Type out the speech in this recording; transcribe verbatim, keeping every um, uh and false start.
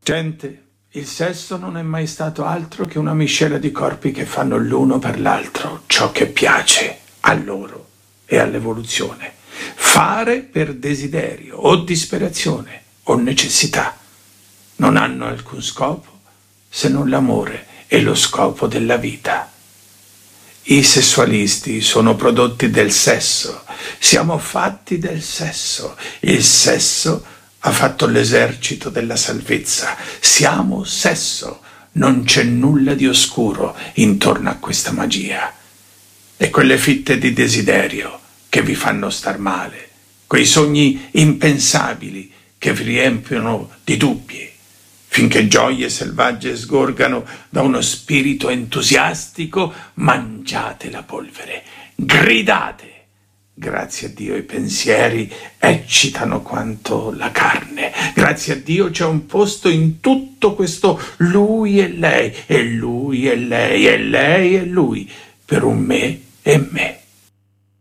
Gente, il sesso non è mai stato altro che una miscela di corpi che fanno l'uno per l'altro ciò che piace a loro e all'evoluzione. Fare per desiderio o disperazione o necessità. Non hanno alcun scopo se non l'amore è lo scopo della vita. I sessualisti sono prodotti del sesso, siamo fatti del sesso, il sesso ha fatto l'esercito della salvezza, siamo sesso, non c'è nulla di oscuro intorno a questa magia. E quelle fitte di desiderio che vi fanno star male, quei sogni impensabili che vi riempiono di dubbi, finché gioie selvagge sgorgano da uno spirito entusiastico, mangiate la polvere, gridate. Grazie a Dio i pensieri eccitano quanto la carne. Grazie a Dio c'è un posto in tutto questo lui e lei, e lui e lei, e lei e lui, per un me e me.